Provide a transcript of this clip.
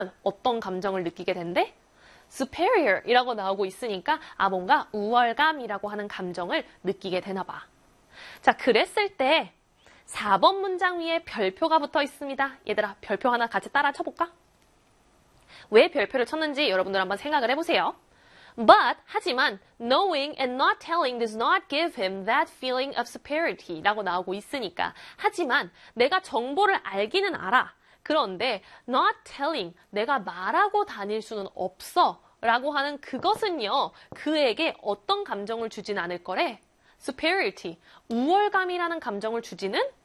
어떤 감정을 느끼게 된대? superior 이라고 나오고 있으니까 뭔가 우월감이라고 하는 감정을 느끼게 되나 봐. 자, 그랬을 때 4번 문장 위에 별표가 붙어 있습니다. 얘들아, 별표 하나 같이 따라 쳐볼까? 왜 별표를 쳤는지 여러분들 한번 생각을 해보세요. But, 하지만, knowing and not telling does not give him that feeling of superiority 라고 나오고 있으니까. 하지만, 내가 정보를 알기는 알아. 그런데, not telling, 내가 말하고 다닐 수는 없어. 라고 하는 그것은요, 그에게 어떤 감정을 주진 않을 거래? superiority, 우월감이라는 감정을 주지는